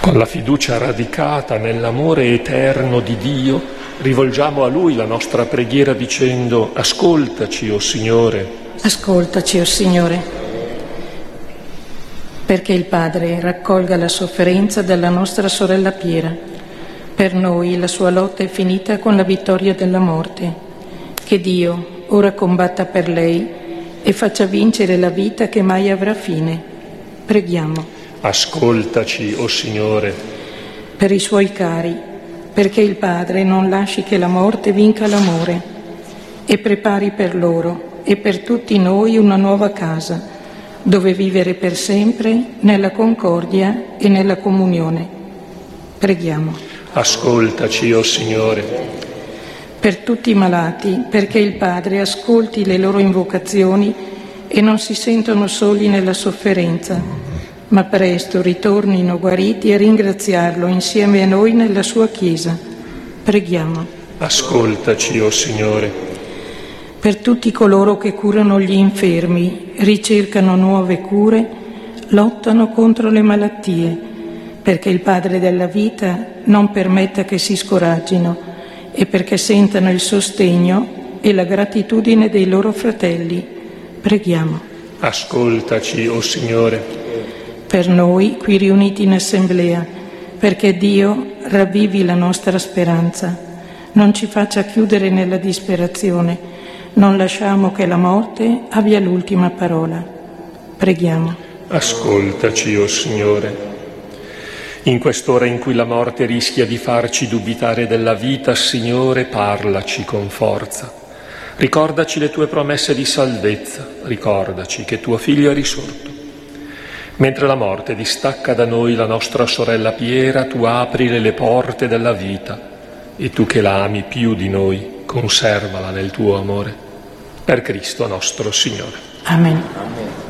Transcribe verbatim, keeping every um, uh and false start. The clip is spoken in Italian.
Con la fiducia radicata nell'amore eterno di Dio, rivolgiamo a Lui la nostra preghiera dicendo: ascoltaci, o Signore. Ascoltaci, o Signore, perché il Padre raccolga la sofferenza della nostra sorella Piera. Per noi la sua lotta è finita con la vittoria della morte. Che Dio ora combatta per lei e faccia vincere la vita che mai avrà fine. Preghiamo. Ascoltaci, o Signore. Per i suoi cari, perché il Padre non lasci che la morte vinca l'amore e prepari per loro e per tutti noi una nuova casa, dove vivere per sempre nella concordia e nella comunione. Preghiamo. Ascoltaci, o Signore. Per tutti i malati, perché il Padre ascolti le loro invocazioni e non si sentono soli nella sofferenza, ma presto ritornino guariti a ringraziarlo insieme a noi nella sua Chiesa. Preghiamo. Ascoltaci, o Signore. Per tutti coloro che curano gli infermi, ricercano nuove cure, lottano contro le malattie, perché il Padre della vita non permetta che si scoraggino e perché sentano il sostegno e la gratitudine dei loro fratelli. Preghiamo. Ascoltaci, o Signore. Per noi qui riuniti in assemblea, perché Dio ravvivi la nostra speranza, non ci faccia chiudere nella disperazione, non lasciamo che la morte abbia l'ultima parola. Preghiamo. Ascoltaci, o Signore. In quest'ora in cui la morte rischia di farci dubitare della vita, Signore, parlaci con forza. Ricordaci le tue promesse di salvezza, ricordaci che tuo Figlio è risorto. Mentre la morte distacca da noi la nostra sorella Piera, tu apri le porte della vita e tu che la ami più di noi, conservala nel tuo amore. Per Cristo nostro Signore. Amen. Amen.